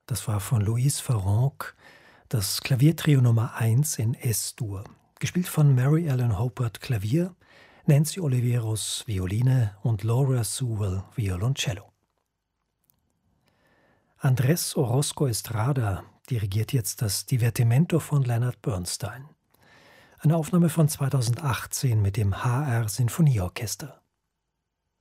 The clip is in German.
Das war von Louise Farrenc, das Klaviertrio Nummer 1 in Es-Dur, gespielt von Mary Ellen Hopert Klavier, Nancy Oliveros Violine und Laura Sewell Violoncello. Andrés Orozco Estrada dirigiert jetzt das Divertimento von Leonard Bernstein. Eine Aufnahme von 2018 mit dem HR Sinfonieorchester.